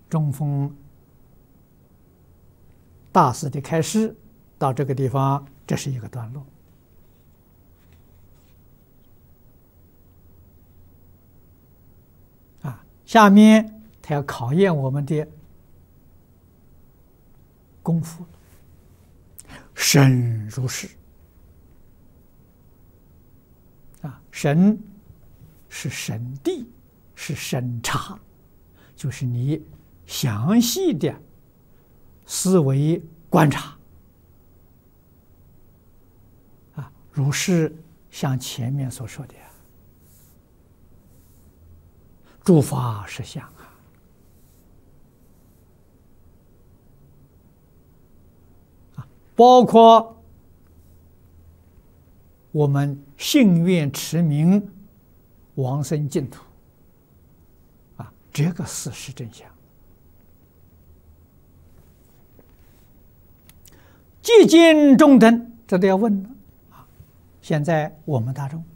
中峰大师的开示到这个地方，这是一个段落。下面他要考验我们的功夫，审如是。审是审谛，是审查，就是你详细的思维观察。如是像前面所说的诸法实相包括我们信愿持名往生净土这个事实真相。既今中等，这都要问了。现在我们大众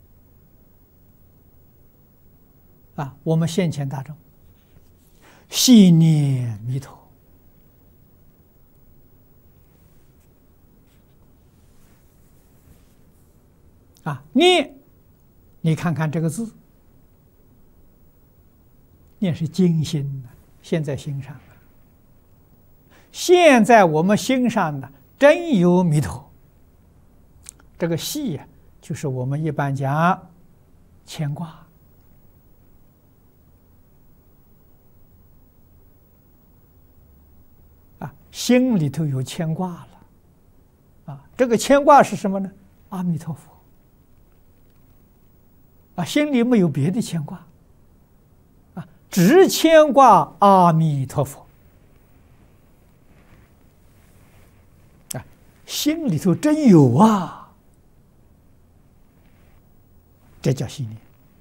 我们现前大众系念弥陀，念，你看看这个字，念是精心的，现在心上了。现在我们心上的真有弥陀。这个系就是我们一般讲牵挂。心里头有牵挂了，这个牵挂是什么呢？阿弥陀佛，心里没有别的牵挂，只牵挂阿弥陀佛，心里头真有这叫信念。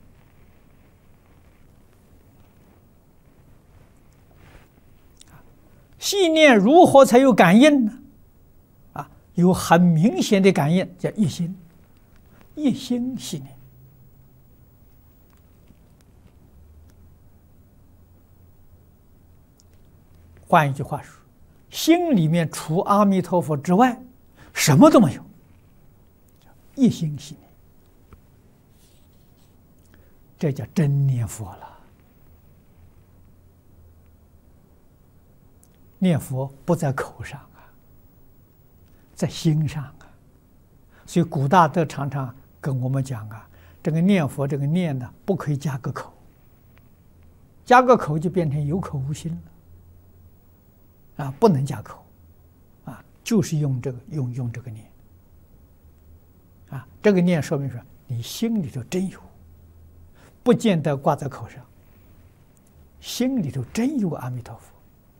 信念如何才有感应呢？有很明显的感应，叫一心，一心信念。换一句话说，心里面除阿弥陀佛之外，什么都没有，一心信念，这叫真念佛了。念佛不在口上在心上所以古大德常常跟我们讲这个念佛这个念呢，不可以加个口，加个口就变成有口无心了不能加口就是用这个用这个念这个念说明说你心里头真有，不见得挂在口上，心里头真有阿弥陀佛。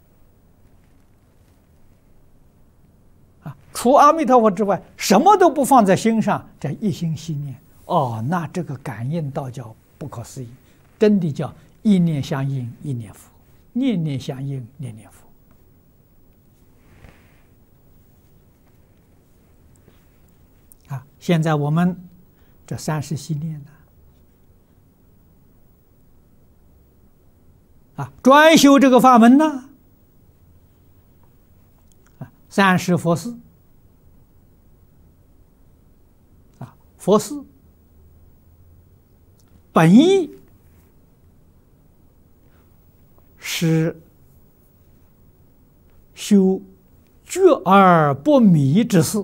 除阿弥陀佛之外，什么都不放在心上，这一心信念，那这个感应道叫不可思议，真的叫一念相应一念佛，念念相应念念佛。现在我们这30系念专修这个法门呢，30佛事。佛事本意是修觉而不迷之事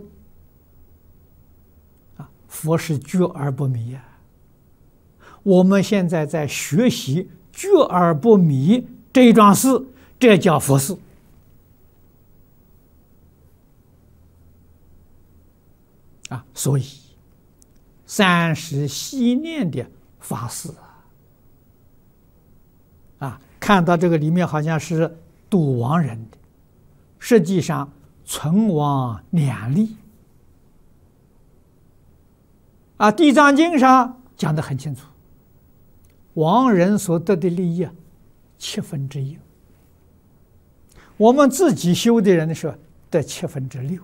佛是觉而不迷我们现在在学习觉而不迷这一桩事，这叫佛事所以30系念的法事看到这个里面好像是度亡人的，实际上存亡两利地藏经上讲得很清楚，亡人所得的利益1/7，我们自己修的人的时候得6/7，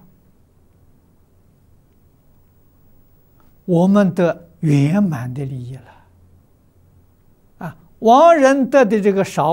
我们得圆满的利益了亡人得的这个少